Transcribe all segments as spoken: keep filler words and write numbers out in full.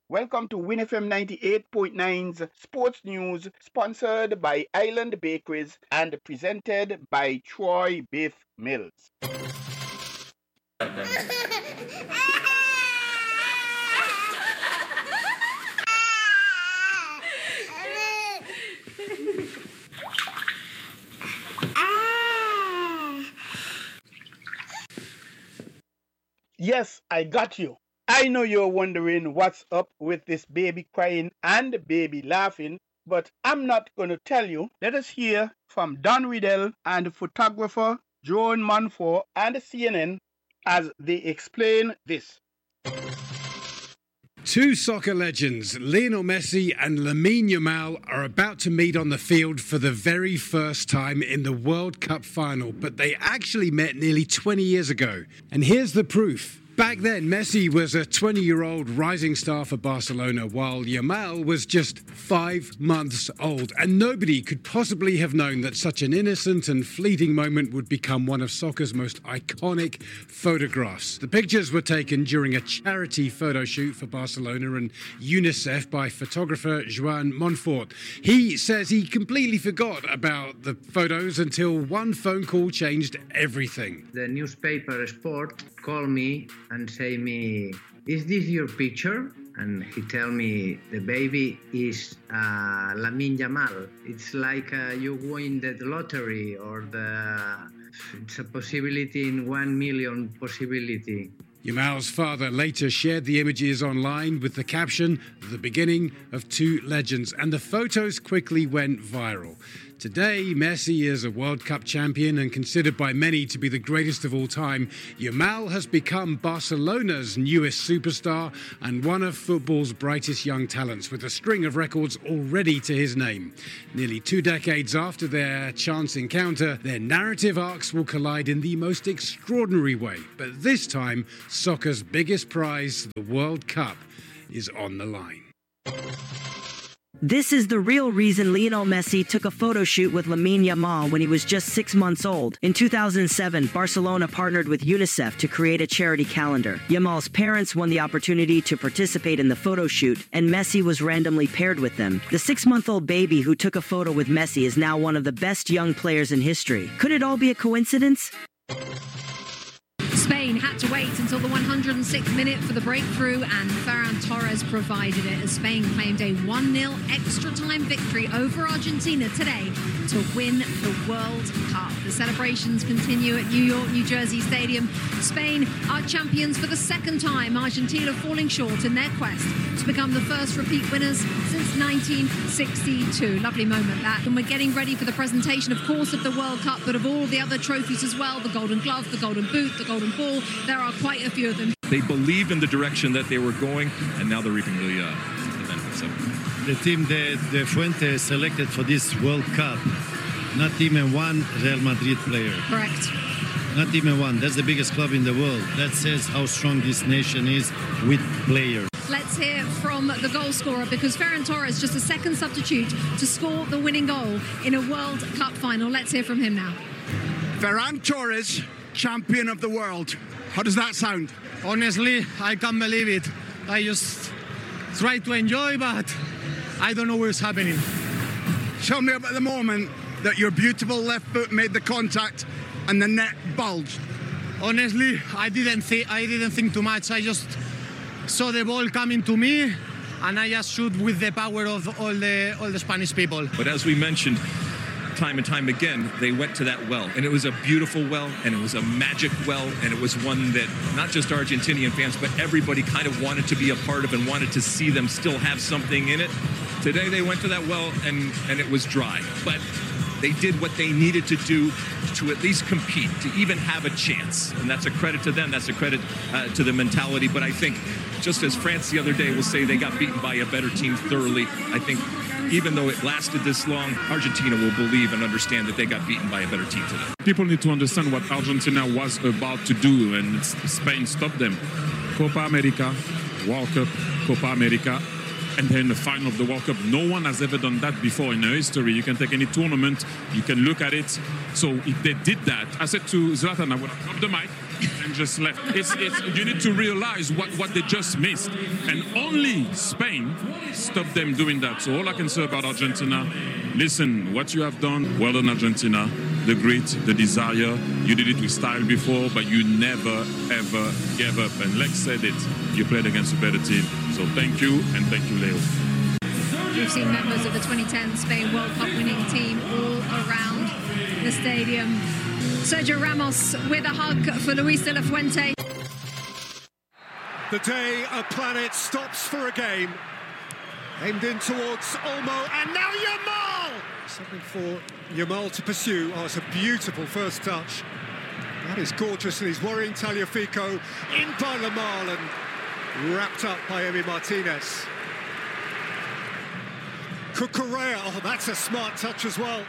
Welcome to Win F M ninety-eight point nine's Sports News, sponsored by Island Bakeries and presented by Troy Beef Mills. Yes, I got you. I know you're wondering what's up with this baby crying and baby laughing, but I'm not going to tell you. Let us hear from Don Riddell and photographer Joan Monfort and C N N as they explain this. Two soccer legends, Lionel Messi and Lamine Yamal, are about to meet on the field for the very first time in the World Cup final, but they actually met nearly twenty years ago. And here's the proof. Back then, Messi was a twenty-year-old rising star for Barcelona, while Yamal was just five months old. And nobody could possibly have known that such an innocent and fleeting moment would become one of soccer's most iconic photographs. The pictures were taken during a charity photo shoot for Barcelona and UNICEF by photographer Joan Monfort. He says he completely forgot about the photos until one phone call changed everything. The newspaper Sport called me and say me, is this your picture? And he tell me, the baby is uh, Lamine Yamal. It's like uh, you win the lottery or the, it's a possibility in one million possibility. Yamal's father later shared the images online with the caption, the beginning of two legends, and the photos quickly went viral. Today, Messi is a World Cup champion and considered by many to be the greatest of all time. Yamal has become Barcelona's newest superstar and one of football's brightest young talents, with a string of records already to his name. Nearly two decades after their chance encounter, their narrative arcs will collide in the most extraordinary way. But this time, soccer's biggest prize, the World Cup, is on the line. This is the real reason Lionel Messi took a photo shoot with Lamine Yamal when he was just six months old. In two thousand seven, Barcelona partnered with UNICEF to create a charity calendar. Yamal's parents won the opportunity to participate in the photo shoot, and Messi was randomly paired with them. The six-month-old baby who took a photo with Messi is now one of the best young players in history. Could it all be a coincidence? Spain had to wait until the one hundred sixth minute for the breakthrough, and Ferran Torres provided it as Spain claimed a one nil extra-time victory over Argentina today to win the World Cup. The celebrations continue at New York, New Jersey Stadium. Spain are champions for the second time, Argentina falling short in their quest to become the first repeat winners since nineteen sixty-two. Lovely moment, that. And we're getting ready for the presentation, of course, of the World Cup, but of all the other trophies as well, the Golden Glove, the Golden Boot, the Golden Ball. There are quite a few of them. They believed in the direction that they were going, and now they're reaping the, uh, the benefits of it. The team that De Fuente selected for this World Cup, not even one Real Madrid player. Correct. Not even one. That's the biggest club in the world. That says how strong this nation is with players. Let's hear from the goal scorer, because Ferran Torres, just a second substitute to score the winning goal in a World Cup final. Let's hear from him now. Ferran Torres, champion of the world. How does that sound? Honestly, I can't believe it. I just try to enjoy, but I don't know what's happening. Tell me about the moment that your beautiful left foot made the contact and the net bulged. Honestly, I didn't think I didn't think too much. I just saw the ball coming to me, and I just shoot with the power of all the all the Spanish people. But as we mentioned, time and time again, they went to that well, and it was a beautiful well, and it was a magic well, and it was one that not just Argentinian fans, but everybody kind of wanted to be a part of and wanted to see them still have something in it. Today they went to that well, and, and it was dry, but they did what they needed to do to at least compete, to even have a chance, and that's a credit to them, that's a credit uh, to the mentality. But I think, just as France the other day will say they got beaten by a better team thoroughly, I think even though it lasted this long, Argentina will believe and understand that they got beaten by a better team today. People need to understand what Argentina was about to do, and Spain stopped them. Copa America, World Cup, Copa America, and then the final of the World Cup. No one has ever done that before in their history. You can take any tournament, you can look at it. So if they did that, I said to Zlatan, I would have dropped the mic, and just left. It's, it's, you need to realize what, what they just missed. And only Spain stopped them doing that. So all I can say about Argentina, listen, what you have done, well done Argentina. The grit, the desire, you did it with style before, but you never, ever gave up. And Lex said it, you played against a better team. So thank you, and thank you, Leo. We've seen members of the twenty ten Spain World Cup winning team all around the stadium. Sergio Ramos with a hug for Luis de la Fuente. The day a planet stops for a game. Aimed in towards Olmo, and now Yamal! Something for Yamal to pursue. Oh, it's a beautiful first touch. That is gorgeous, and he's worrying Tagliafico in by Lamal and wrapped up by Emi Martinez. Cucurella, oh, that's a smart touch as well.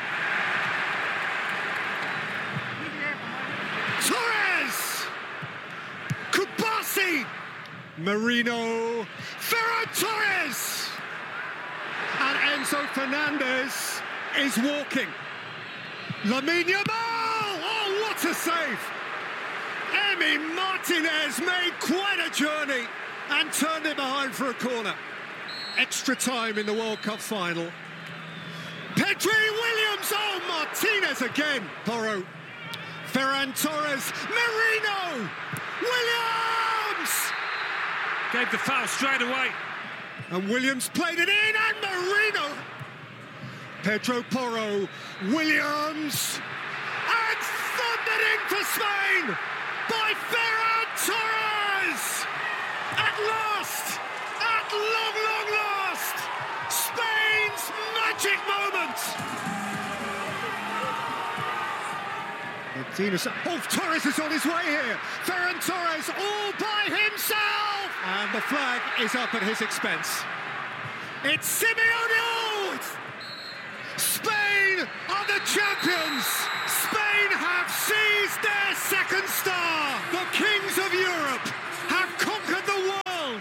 Torres! Kubasi! Marino, Ferran Torres! And Enzo Fernandez is walking. Lamine Yamal! Oh, what a save! Emi Martinez made quite a journey and turned it behind for a corner. Extra time in the World Cup final. Pedri Williams! Oh, Martinez again! Porro. Ferran Torres. Marino! Williams! Gave the foul straight away. And Williams played it in, and Marino. Pedro Porro, Williams, and thundered in for Spain by Ferran Torres. At last, at long, long last, Spain's magic moment. Martinez, oh, Torres is on his way here. Ferran Torres all by himself. And the flag is up at his expense. It's Simeone! Spain are the champions! Spain have seized their second star! The kings of Europe have conquered the world!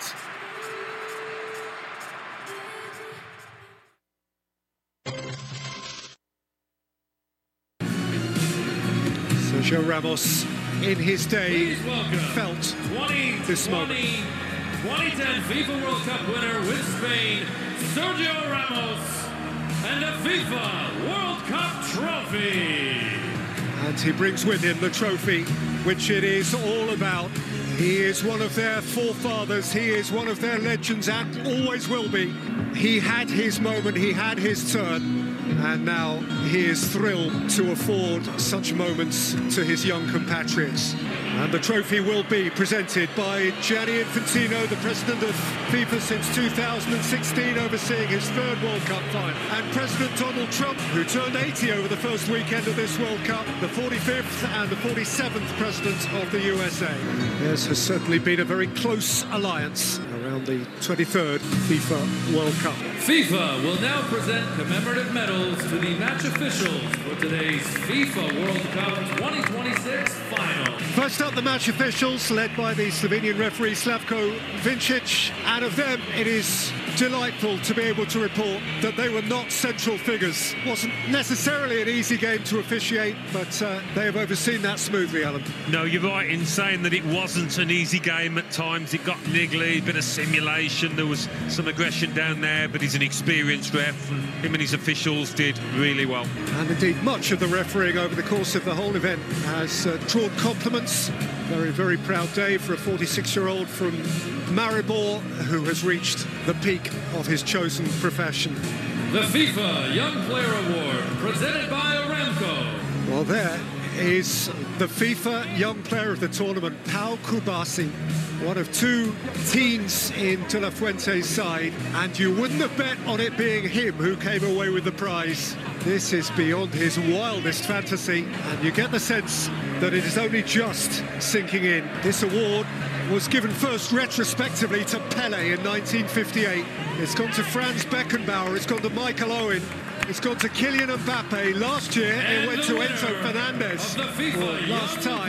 Sergio Ramos, in his day, felt this moment. twenty ten FIFA World Cup winner with Spain, Sergio Ramos, and a FIFA World Cup trophy. And he brings with him the trophy, which it is all about. He is one of their forefathers, he is one of their legends, and always will be. He had his moment, he had his turn, and now he is thrilled to afford such moments to his young compatriots. And the trophy will be presented by Gianni Infantino, the president of FIFA since two thousand sixteen, overseeing his third World Cup final. And President Donald Trump, who turned eighty over the first weekend of this World Cup, the forty-fifth and the forty-seventh president of the U S A. Theirs has certainly been a very close alliance around the twenty-third FIFA World Cup. FIFA will now present commemorative medals to the match officials for today's FIFA World Cup twenty twenty-six final. First up, the match officials, led by the Slovenian referee Slavko Vincic. And of them, it is delightful to be able to report that they were not central figures. Wasn't necessarily an easy game to officiate, but uh, they have overseen that smoothly, Alan. No, you're right in saying that it wasn't an easy game at times. It got niggly, a bit of simulation. There was some aggression down there, but he's an experienced ref, and him and his officials did really well. And indeed, much of the refereeing over the course of the whole event has uh, drawn compliments. Very, very proud day for a forty-six-year-old from Maribor who has reached the peak of his chosen profession. The FIFA Young Player Award, presented by Aramco. Well, there is the FIFA Young Player of the tournament, Pau Kubasi, one of two teens in De La Fuente's side, and you wouldn't have bet on it being him who came away with the prize. This is beyond his wildest fantasy, and you get the sense that it is only just sinking in. This award was given first retrospectively to Pele in nineteen fifty-eight. It's gone to Franz Beckenbauer, it's gone to Michael Owen, it's gone to Kylian Mbappe. Last year and it went to Enzo Fernandez well, last time.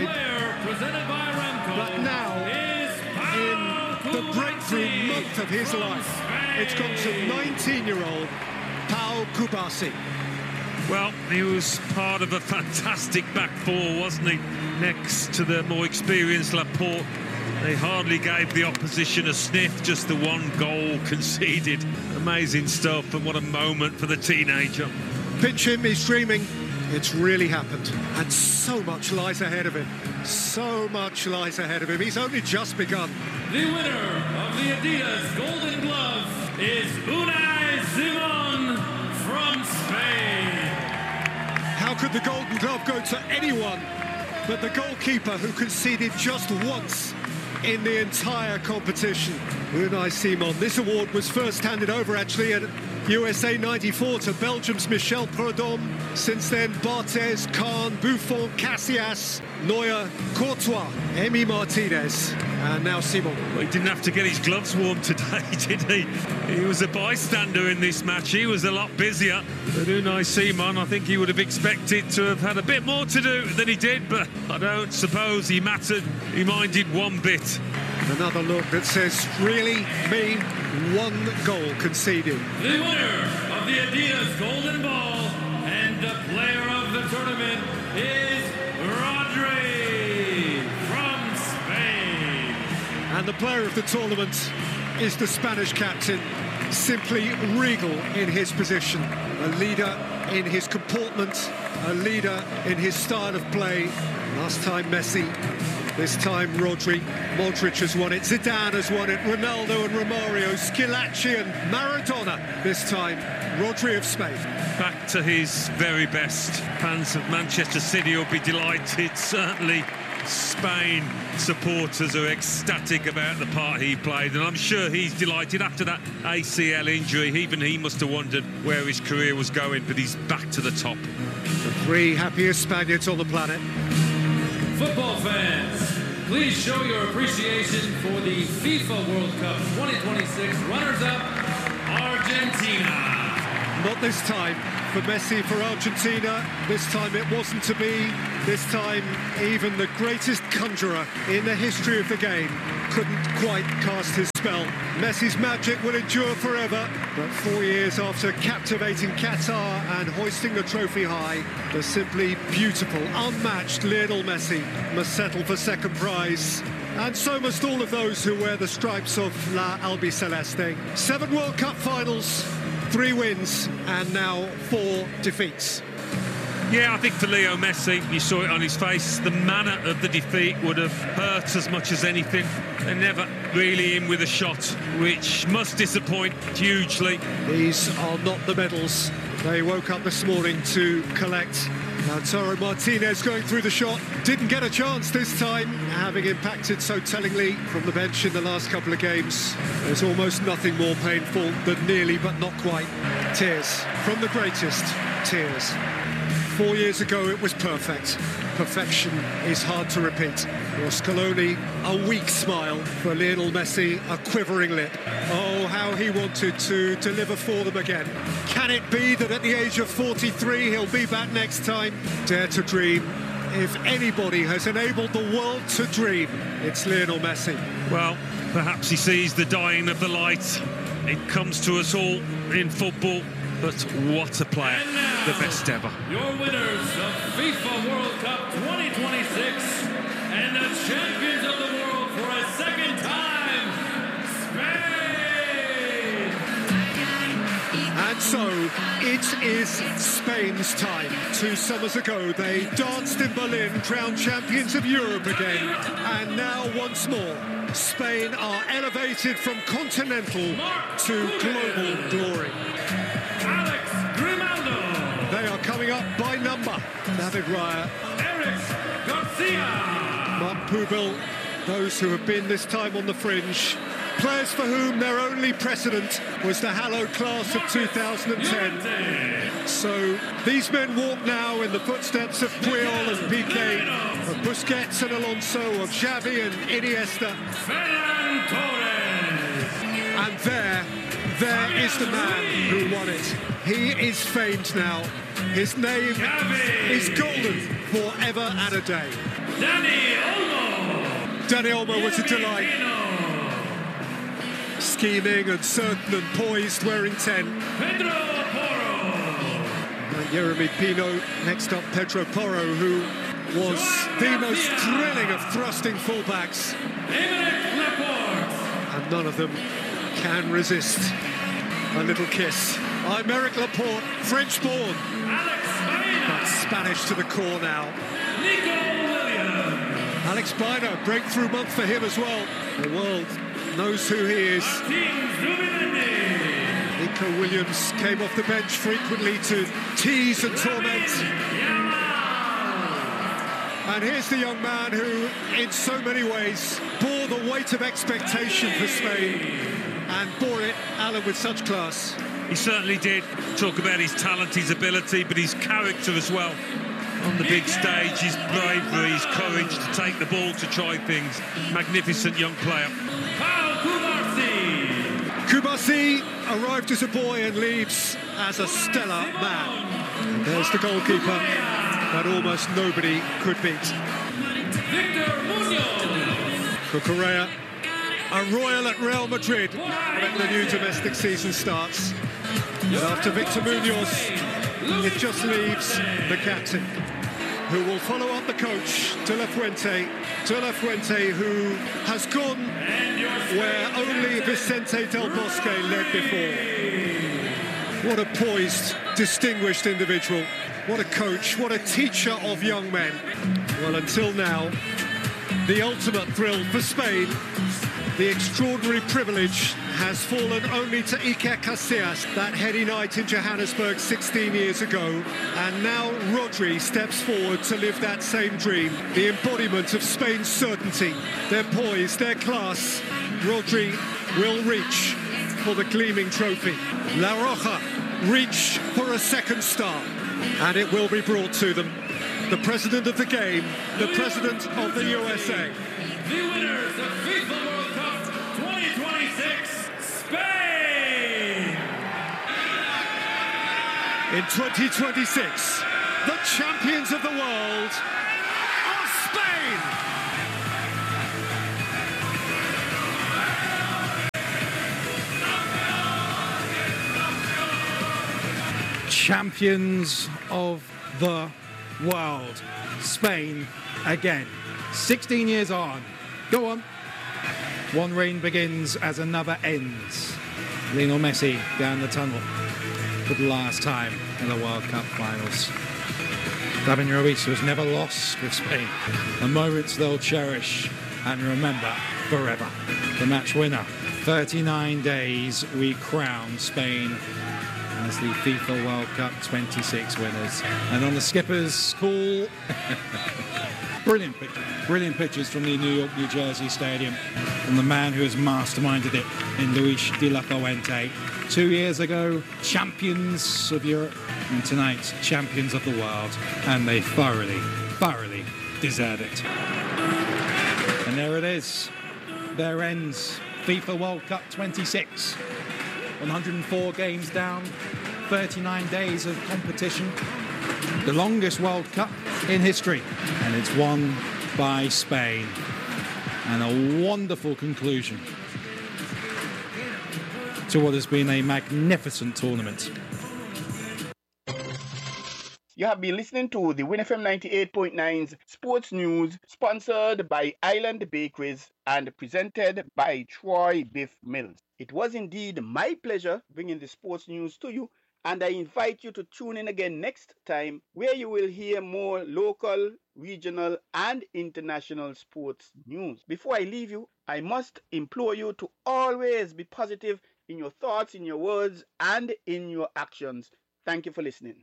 But now, in the breakthrough month of his life, it's gone to nineteen-year-old Pau Kubasi. Well, he was part of a fantastic back four, wasn't he? Next to the more experienced Laporte. They hardly gave the opposition a sniff, just the one goal conceded. Amazing stuff, and what a moment for the teenager. Pinch him, he's dreaming. It's really happened. And so much lies ahead of him. So much lies ahead of him. He's only just begun. The winner of the Adidas Golden Glove is Unai Simon from Spain. How could the Golden Glove go to anyone but the goalkeeper who conceded just once in the entire competition? Unai Simon. This award was first handed over actually at U S A ninety-four to Belgium's Michel Prudhomme. Since then, Barthez, Kahn, Buffon, Casillas, Neuer, Courtois, Emi Martinez, and now Simon. Well, he didn't have to get his gloves warm today, did he? He was a bystander in this match. He was a lot busier. But Unai Simon, I think he would have expected to have had a bit more to do than he did, but I don't suppose he mattered. He minded one bit. Another look that says, really, me, one goal conceded. The winner of the Adidas Golden Ball and the player of the tournament is Rodri from Spain. And the player of the tournament is the Spanish captain, simply regal in his position. A leader in his comportment, a leader in his style of play. Last time Messi, this time Rodri. Modric has won it, Zidane has won it, Ronaldo and Romario, Schillaci and Maradona. This time, Rodri of Spain. Back to his very best. Fans of Manchester City will be delighted. Certainly Spain supporters are ecstatic about the part he played, and I'm sure he's delighted after that A C L injury. Even he must have wondered where his career was going, but he's back to the top. The three happiest Spaniards on the planet. Football fans, please show your appreciation for the FIFA World Cup twenty twenty-six runners-up, Argentina. Not this time for Messi, for Argentina. This time it wasn't to be. This time even the greatest conjurer in the history of the game couldn't quite cast his spell. Messi's magic will endure forever, but four years after captivating Qatar and hoisting the trophy high, the simply beautiful, unmatched Lionel Messi must settle for second prize. And so must all of those who wear the stripes of La Albiceleste. Seven World Cup finals, three wins, and now four defeats. Yeah, I think for Leo Messi, you saw it on his face, the manner of the defeat would have hurt as much as anything. They're never really in with a shot, which must disappoint hugely. These are not the medals they woke up this morning to collect. Lautaro Martinez going through the shot, didn't get a chance this time, having impacted so tellingly from the bench in the last couple of games. There's almost nothing more painful than nearly but not quite. Tears from the greatest, tears. Four years ago it was perfect. Perfection is hard to repeat. For Scaloni, a weak smile. For Lionel Messi, a quivering lip. Oh, how he wanted to deliver for them again. Can it be that at the age of forty-three he'll be back next time? Dare to dream. If anybody has enabled the world to dream, it's Lionel Messi. Well, perhaps he sees the dying of the light. It comes to us all in football. But what a player, the best ever. Your winners of FIFA World Cup twenty twenty-six and the champions of the world for a second time, Spain! And so, it is Spain's time. Two summers ago, they danced in Berlin, crowned champions of Europe again. And now, once more, Spain are elevated from continental to global glory. Alex Grimaldo. They are coming up by number. David Raya. Eric Garcia. Mark Pubil. Those who have been this time on the fringe. Players for whom their only precedent was the hallowed class of two thousand ten. So these men walk now in the footsteps of Puyol and Piqué, of Busquets and Alonso, of Xavi and Iniesta. Ferran Torres. And there, there is the man who won it. He is famed now. His name Xavi. is golden forever and a day. Dani Olmo. Dani Olmo was a delight. Scheming and certain and poised, wearing ten. Pedro Porro. Jeremy Pino. Next up, Pedro Porro, who was the most thrilling of thrusting fullbacks. And none of them can resist a little kiss. I'm Eric Laporte, French-born, but Spanish to the core now. Alex Baina, breakthrough month for him as well. The world knows who he is. Nico Williams came off the bench frequently to tease and torment. And here's the young man who, in so many ways, bore the weight of expectation for Spain, and bore it, Alan, with such class. He certainly did. Talk about his talent, his ability, but his character as well. On the big stage, his bravery, his courage to take the ball, to try things. Magnificent young player. Kubasi arrived as a boy and leaves as a stellar man. And there's the goalkeeper that almost nobody could beat. Victor Munoz. Cucurella, a royal at Real Madrid when the new domestic season starts. But after Victor Munoz, it just leaves the captain, who will follow up the coach, De La Fuente. De La Fuente, who has gone where only Vicente Del Bosque led before. What a poised, distinguished individual. What a coach, what a teacher of young men. Well, until now, the ultimate thrill for Spain, the extraordinary privilege has fallen only to Iker Casillas, that heady night in Johannesburg sixteen years ago. And now Rodri steps forward to live that same dream, the embodiment of Spain's certainty, their poise, their class. Rodri will reach for the gleaming trophy. La Roja reach for a second star, and it will be brought to them. The president of the game, the president of the U S A. The winners of FIFA World Cup twenty twenty-six, Spain! In twenty twenty-six, the champions of the world are Spain! Champions of the world, Spain again. sixteen years on. Go on. One reign begins as another ends. Lionel Messi down the tunnel for the last time in the World Cup finals. Fabian Ruiz was never lost with Spain. The moments they'll cherish and remember forever. The match winner. thirty-nine days we crown Spain as the FIFA World Cup twenty-six winners. And on the skipper's call, brilliant picture, brilliant pictures from the New York, New Jersey stadium, from the man who has masterminded it in Luis De La Fuente. Two years ago, champions of Europe, and tonight, champions of the world. And they thoroughly, thoroughly deserve it. And there it is. There ends FIFA World Cup twenty-six. one hundred four games down, thirty-nine days of competition. The longest World Cup in history. And it's won by Spain. And a wonderful conclusion to what has been a magnificent tournament. You have been listening to the Win F M ninety-eight point nine's Sports News, sponsored by Island Bakeries and presented by Troy Biff Mills. It was indeed my pleasure bringing the sports news to you, and I invite you to tune in again next time, where you will hear more local, regional, and international sports news. Before I leave you, I must implore you to always be positive in your thoughts, in your words, and in your actions. Thank you for listening.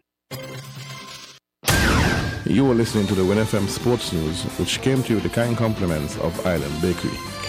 You were listening to the Win F M Sports News, which came to you with the kind compliments of Island Bakery.